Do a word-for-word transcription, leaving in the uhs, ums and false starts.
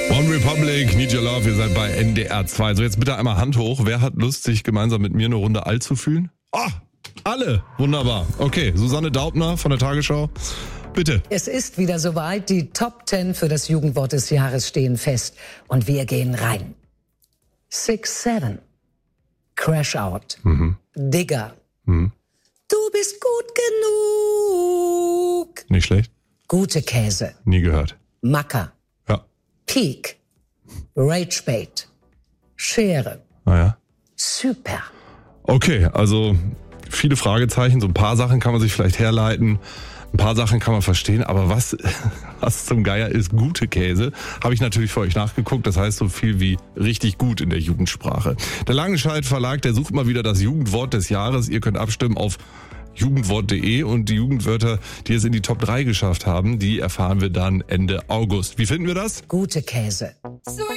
One Republic, Need Your Love, ihr seid bei N D R zwei. So, jetzt bitte einmal Hand hoch. Wer hat Lust, sich gemeinsam mit mir eine Runde alt zu fühlen? Ah, alle. Wunderbar. Okay, Susanne Daubner von der Tagesschau. Bitte. Es ist wieder soweit. Die Top Ten für das Jugendwort des Jahres stehen fest. Und wir gehen rein. Six Seven. Crash Out. Mhm. Digger. Mhm. Du bist gut genug. Nicht schlecht. Gute Käse. Nie gehört. Macker. Ja. Peak. Ragebait. Schere. Ah ja. Super. Okay, also viele Fragezeichen. So ein paar Sachen kann man sich vielleicht herleiten. Ein paar Sachen kann man verstehen, aber was, was zum Geier ist gute Käse, habe ich natürlich für euch nachgeguckt. Das heißt so viel wie richtig gut in der Jugendsprache. Der Langenscheidt Verlag, der sucht mal wieder das Jugendwort des Jahres. Ihr könnt abstimmen auf jugendwort punkt de und die Jugendwörter, die es in die Top drei geschafft haben, die erfahren wir dann Ende August. Wie finden wir das? Gute Käse.